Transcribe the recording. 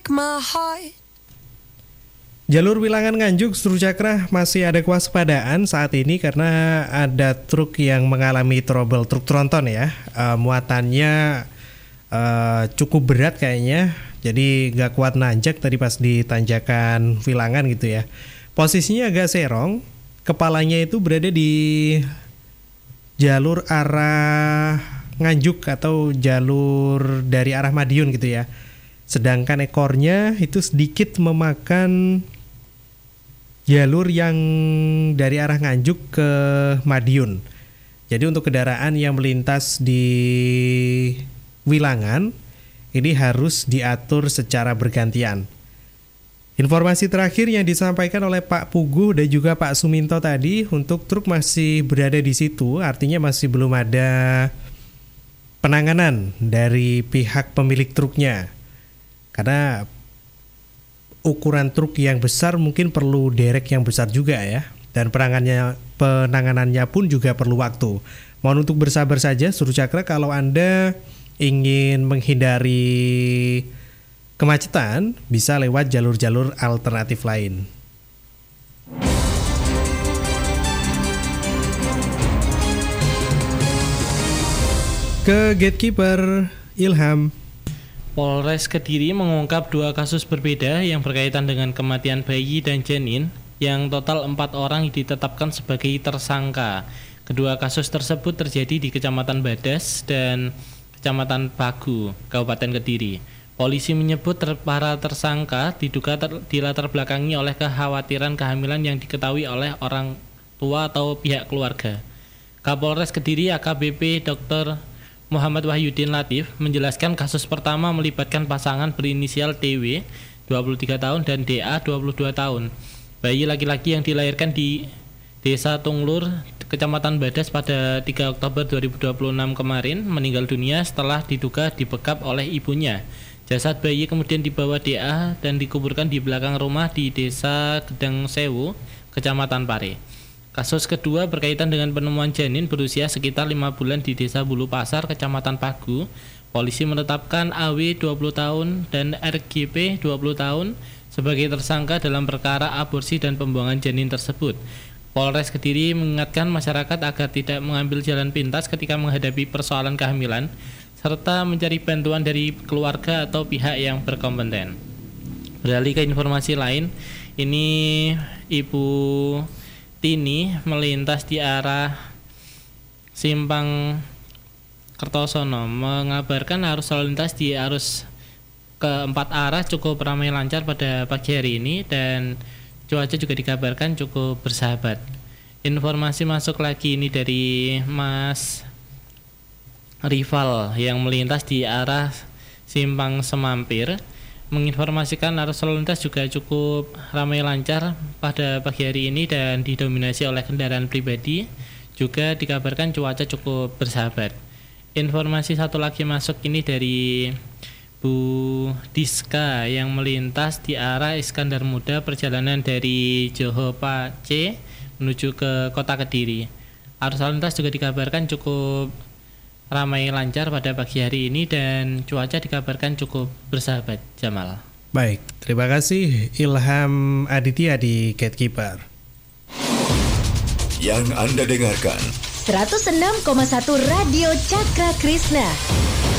break my heart. Jalur Wilangan Nganjuk Surucakra masih ada kewaspadaan saat ini karena ada truk yang mengalami trouble, truk tronton ya. Muatannya cukup berat kayaknya, jadi gak kuat nanjak tadi pas di tanjakan Wilangan gitu ya. Posisinya agak serong, kepalanya itu berada di jalur arah Nganjuk atau jalur dari arah Madiun gitu ya. Sedangkan ekornya itu sedikit memakan jalur yang dari arah Nganjuk ke Madiun. Jadi untuk kendaraan yang melintas di Wilangan ini harus diatur secara bergantian. Informasi terakhir yang disampaikan oleh Pak Puguh dan juga Pak Suminto tadi, untuk truk masih berada di situ, artinya masih belum ada penanganan dari pihak pemilik truknya. Karena ukuran truk yang besar mungkin perlu derek yang besar juga ya. Dan penanganannya pun juga perlu waktu. Mohon untuk bersabar saja Surucakra kalau Anda ingin menghindari kemacetan, bisa lewat jalur-jalur alternatif lain. Ke Gatekeeper Ilham. Polres Kediri mengungkap 2 kasus berbeda yang berkaitan dengan kematian bayi dan janin, yang total 4 orang ditetapkan sebagai tersangka. Kedua kasus tersebut terjadi di Kecamatan Badas dan Kecamatan Pagu, Kabupaten Kediri. Polisi menyebut para tersangka diduga dilatar belakangi oleh kekhawatiran kehamilan yang diketahui oleh orang tua atau pihak keluarga. Kapolres Kediri AKBP Dr. Muhammad Wahyudin Latif menjelaskan kasus pertama melibatkan pasangan berinisial TW 23 tahun dan DA 22 tahun. Bayi laki-laki yang dilahirkan di Desa Tunglur, Kecamatan Badas pada 3 Oktober 2026 kemarin meninggal dunia setelah diduga dibekap oleh ibunya. Jasad bayi kemudian dibawa DA dan dikuburkan di belakang rumah di Desa Gedang Sewu, Kecamatan Pare. Kasus kedua berkaitan dengan penemuan janin berusia sekitar 5 bulan di Desa Bulu Pasar, Kecamatan Pagu. Polisi menetapkan AW 20 tahun dan RGP 20 tahun sebagai tersangka dalam perkara aborsi dan pembuangan janin tersebut. Polres Kediri mengingatkan masyarakat agar tidak mengambil jalan pintas ketika menghadapi persoalan kehamilan, serta mencari bantuan dari keluarga atau pihak yang berkompeten. Beralih ke informasi lain, ini Ibu Tini melintas di arah Simpang Kertosono mengabarkan arus lalu lintas di arus keempat arah cukup ramai lancar pada pagi hari ini dan cuaca juga dikabarkan cukup bersahabat. Informasi masuk lagi ini dari Mas Rival yang melintas di arah Simpang Semampir, menginformasikan arus lalu lintas juga cukup ramai lancar pada pagi hari ini dan didominasi oleh kendaraan pribadi. Juga dikabarkan cuaca cukup bersahabat. Informasi satu lagi masuk ini dari Bu Diska yang melintas di arah Iskandar Muda perjalanan dari Johor Pace menuju ke Kota Kediri. Arus lalu lintas juga dikabarkan cukup ramai lancar pada pagi hari ini dan cuaca dikabarkan cukup bersahabat. Jamal. Baik, terima kasih Ilham Aditya di Gatekeeper. Yang Anda dengarkan 106,1 Radio Cakra Krishna.